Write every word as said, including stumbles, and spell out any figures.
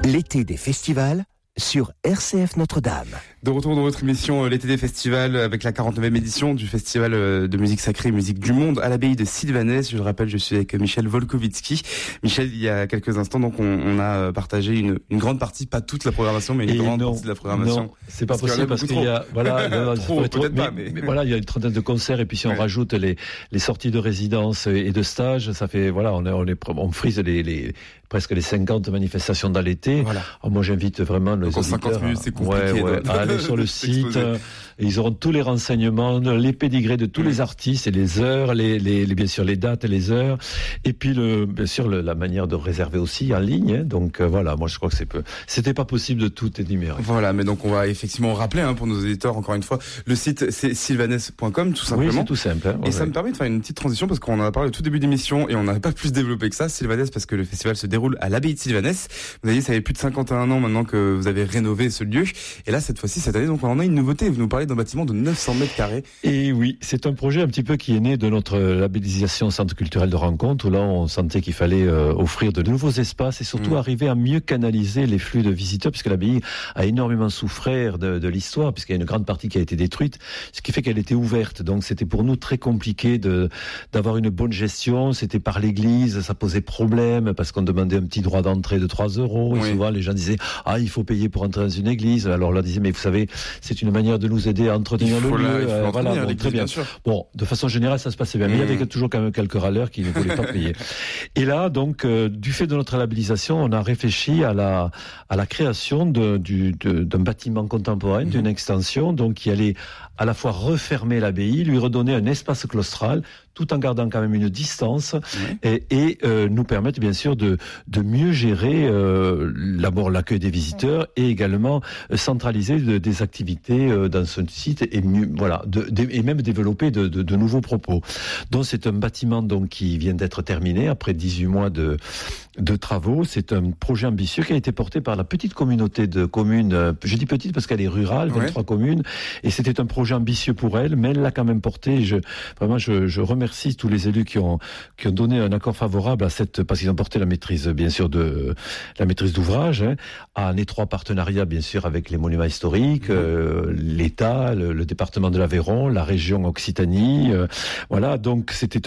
L'été des festivals sur R C F Notre-Dame. De retour dans votre émission L'été des festivals avec la quarante-neuvième édition du festival de musique sacrée et musique du monde à l'abbaye de Sylvanès. Je le rappelle, je suis avec Michel Volkovitsky. Michel, il y a quelques instants, donc on, on a partagé une, une grande partie, pas toute la programmation, mais une et grande non, partie de la programmation. Non, c'est pas parce possible parce qu'il y a, voilà, non, non, trop, trop, peut-être mais, pas, mais... mais voilà, il y a une trentaine de concerts et puis si on ouais. rajoute les, les sorties de résidence et de stages, ça fait, voilà, on est, on est, on frise les, les, presque les cinquante manifestations dans l'été. Voilà. Alors moi, j'invite vraiment les donc en auditeurs cinquante minutes, c'est compliqué. Ouais, ouais, de... à aller sur le site. Et ils auront tous les renseignements, les pédigrés de tous mmh. les artistes et les heures, les, les, les, bien sûr les dates et les heures. Et puis le, bien sûr le, la manière de réserver aussi en ligne. Hein. Donc euh, voilà, moi je crois que c'est peu. C'était pas possible de tout énumérer. Voilà, mais donc on va effectivement rappeler hein, pour nos auditeurs encore une fois, le site c'est sylvanès point com tout simplement. Oui, c'est tout simple. Hein, et ouais. ça me permet de faire une petite transition parce qu'on en a parlé au tout début d'émission et on n'avait pas plus développé que ça. Sylvanès parce que le festival se déroule à l'abbaye de Sylvanès. Vous avez dit, ça fait plus de cinquante et un ans maintenant que vous avez rénové ce lieu. Et là, cette fois-ci, cette année, donc on en a une nouveauté. Vous nous parlez d'un bâtiment de neuf cents mètres carrés. Et oui, c'est un projet un petit peu qui est né de notre labellisation Centre culturel de rencontre, où là, on sentait qu'il fallait euh, offrir de nouveaux espaces et surtout mmh. arriver à mieux canaliser les flux de visiteurs, puisque l'abbaye a énormément souffert de, de l'histoire, puisqu'il y a une grande partie qui a été détruite, ce qui fait qu'elle était ouverte. Donc, c'était pour nous très compliqué de, d'avoir une bonne gestion. C'était par l'église, ça posait problème, parce qu'on demandait un petit droit d'entrée de trois euros. Oui. Et souvent, les gens disaient, ah, il faut payer pour entrer dans une église. Alors, on leur disait, mais vous savez, c'est une manière de nous aider à entretenir le lieu. Là, il faut euh, voilà, bon, très bien. bien Bon, de façon générale, ça se passait bien. Mais mmh. il y avait toujours quand même quelques râleurs qui ne voulaient pas payer. Et là, donc, euh, du fait de notre labellisation, on a réfléchi à la à la création de, du, de, d'un bâtiment contemporain, mmh. d'une extension, donc qui allait à la fois refermer l'abbaye, lui redonner un espace claustral, tout en gardant quand même une distance, mmh. et, et euh, nous permettre bien sûr de de mieux gérer euh, d'abord l'accueil des visiteurs et également euh, centraliser de, des activités euh, dans ce site et mieux, voilà, de, de, et même développer de, de, de nouveaux propos. Donc c'est un bâtiment donc qui vient d'être terminé après dix-huit mois de de travaux. C'est un projet ambitieux qui a été porté par la petite communauté de communes. Je dis petite parce qu'elle est rurale, vingt-trois ouais. communes, et c'était un projet ambitieux pour elle, mais elle l'a quand même porté. Et je, vraiment, je, je remercie tous les élus qui ont qui ont donné un accord favorable à cette, parce qu'ils ont porté la maîtrise, bien sûr, de la maîtrise d'ouvrage, hein, en étroit partenariat, bien sûr, avec les monuments historiques, mmh. euh, l'État, le, le département de l'Aveyron, la région Occitanie, euh, voilà. Donc c'était